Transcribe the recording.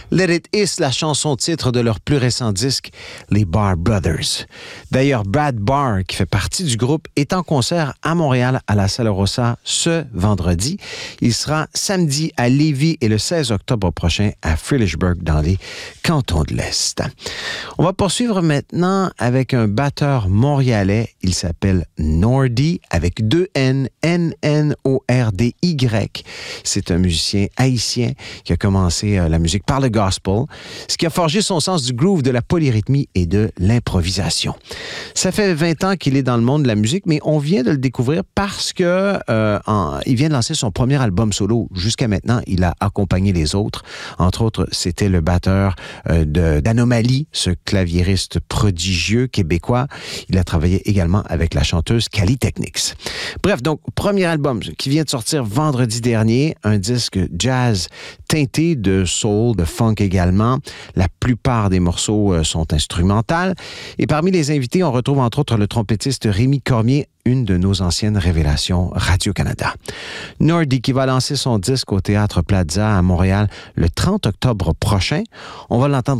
Let It Is, la chanson titre de leur plus récent disque, les Barr Brothers. D'ailleurs, Brad Barr, qui fait partie du groupe, est en concert à Montréal à la Sala Rossa ce vendredi. Il sera samedi à Lévis et le 16 octobre prochain à Frilichburg dans les cantons de l'Est. On va poursuivre maintenant avec un batteur montréalais. Il s'appelle Nordy avec 2 N, N-N-O-R-D-Y. C'est un musicien haïtien qui a commencé la musique par le gospel, ce qui a forgé son sens du groove, de la polyrythmie et de l'improvisation. Ça fait 20 ans qu'il est dans le monde de la musique, mais on vient de le découvrir parce que il vient de lancer son premier album solo. Jusqu'à maintenant, il a accompagné les autres. Entre autres, c'était le batteur d'Anomalie, ce claviériste prodigieux québécois. Il a travaillé également avec la chanteuse Cali Technics. Bref, donc, premier album qui vient de sortir vendredi dernier, un disque jazz teinté de soul, de funk également. La plupart des morceaux sont instrumentales. Et parmi les invités, on retrouve entre autres le trompettiste Rémi Cormier, une de nos anciennes révélations Radio-Canada. Nordy qui va lancer son disque au Théâtre Plaza à Montréal le 30 octobre prochain. On va l'entendre